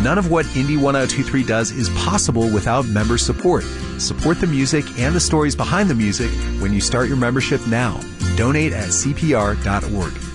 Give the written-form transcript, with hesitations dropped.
none of what Indie 1023 does is possible without member support. Support the music and the stories behind the music when you start your membership now. Donate at CPR.org.